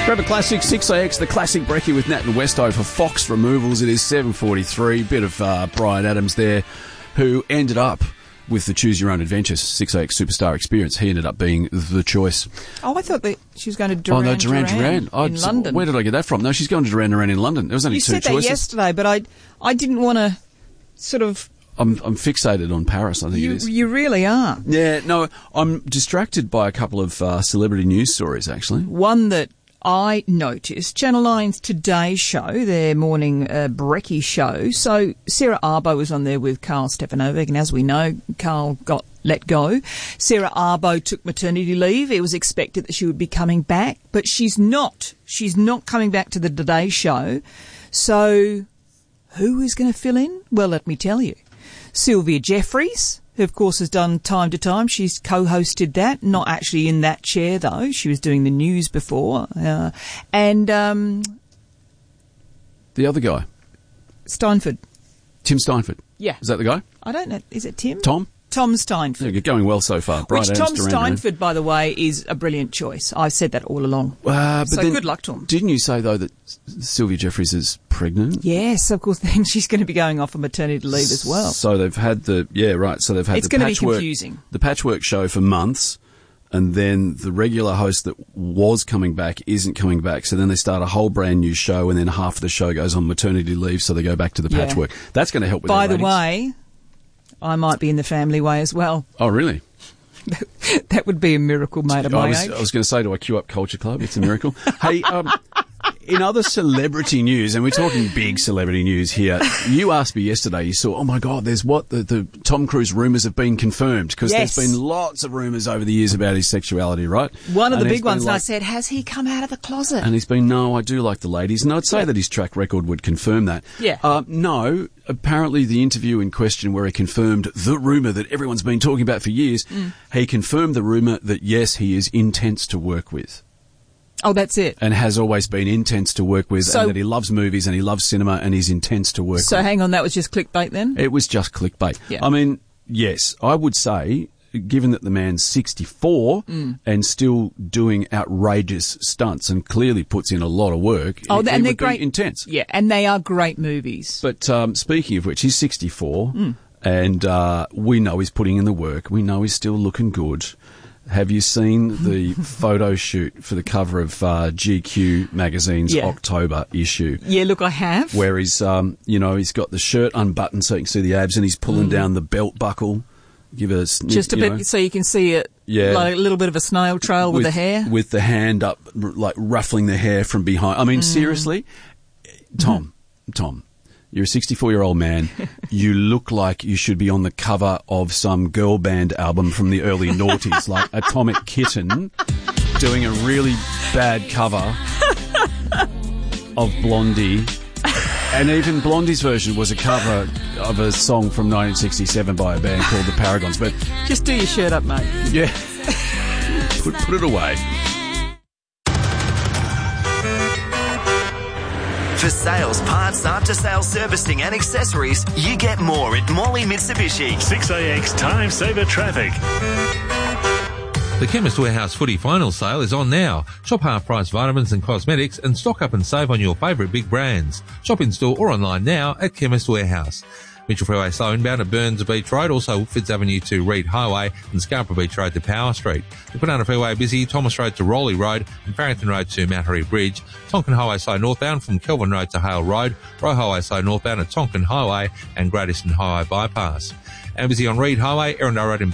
Grab a classic 6AX, the classic brekkie with Nat and Westo for Fox Removals. It is 7:43. Bit of Bryan Adams there, who ended up with the Choose Your Own Adventure 6AX Superstar Experience. He ended up being the choice. Oh, I thought that she was going to Duran Duran in London. Where did I get that from? No, she's going to Duran in London. There was only two choices. You said that yesterday, but I didn't want to sort of... I'm fixated on Paris, I think it is. You really are. Yeah, no, I'm distracted by a couple of celebrity news stories, actually. One that I noticed, Channel 9's Today Show, their morning brekkie show. So Sarah Arbo was on there with Carl Stefanovic, and as we know, Carl got let go. Sarah Arbo took maternity leave. It was expected that she would be coming back, but she's not. She's not coming back to the Today Show. So who is going to fill in? Well, let me tell you. Sylvia Jeffries, who of course has done Time to Time. She's co-hosted that, not actually in that chair though. She was doing the news before. And the other guy. Steinford. Tim Steinford. Yeah. Is that the guy? I don't know. Is it Tim? Tom Steinford. Yeah, you're going well so far. Which Tom Steinford, by the way, is a brilliant choice. I've said that all along. But so then, good luck to him. Didn't you say, though, that Sylvia Jeffries is pregnant? Yes, of course. Then she's going to be going off on maternity leave as well. So they've had the... Yeah, right. So they've had it's the going to be confusing. The patchwork show for months, and then the regular host that was coming back isn't coming back. So then they start a whole brand new show, and then half of the show goes on maternity leave, so they go back to the patchwork. That's going to help with their ratings. By the way, I might be in the family way as well. Oh, really? That would be a miracle, mate, at my age. I was going to say, do I queue up Culture Club? It's a miracle. Hey, in other celebrity news, and we're talking big celebrity news here, you asked me yesterday, you saw, oh my God, there's the Tom Cruise rumours have been confirmed, because there's been lots of rumours over the years about his sexuality, right? One of the big ones, I said, has he come out of the closet? And he's been, no, I do like the ladies. And I'd say that his track record would confirm that. Yeah. No, apparently the interview in question where he confirmed the rumour that everyone's been talking about for years, he confirmed the rumour that, yes, he is intense to work with. Oh, that's it. And has always been intense to work with, and that he loves movies and he loves cinema and he's intense to work with. So hang on, that was just clickbait then? It was just clickbait. Yeah. I mean, yes, I would say, given that the man's 64 and still doing outrageous stunts and clearly puts in a lot of work, and they're great, intense. Yeah, and they are great movies. But speaking of which, he's 64 and we know he's putting in the work. We know he's still looking good. Have you seen the photo shoot for the cover of GQ magazine's October issue? Yeah, look, I have. Where he's, he's got the shirt unbuttoned so you can see the abs, and he's pulling down the belt buckle. Give it a just a bit so you can see it. Yeah, like a little bit of a snail trail with the hair, with the hand up, like ruffling the hair from behind. I mean, seriously, Tom. You're a 64-year-old man. You look like you should be on the cover of some girl band album from the early noughties, like Atomic Kitten, doing a really bad cover of Blondie. And even Blondie's version was a cover of a song from 1967 by a band called The Paragons. But just do your shirt up, mate. Yeah. Put it away. For sales, parts, after-sales servicing and accessories, you get more at Morley Mitsubishi. 6AX Time Saver Traffic. The Chemist Warehouse Footy Final Sale is on now. Shop half-price vitamins and cosmetics and stock up and save on your favourite big brands. Shop in-store or online now at Chemist Warehouse. Mitchell Freeway slow inbound at Burns Beach Road, also Fitz Avenue to Reed Highway and Scarborough Beach Road to Power Street. The Quinana Freeway busy, Thomas Road to Rowley Road and Farrington Road to Mount Harry Bridge. Tonkin Highway slow northbound from Kelvin Road to Hale Road. Roe Highway slow northbound at Tonkin Highway and Great Eastern Highway bypass. And busy on Reed Highway, Erindale Road in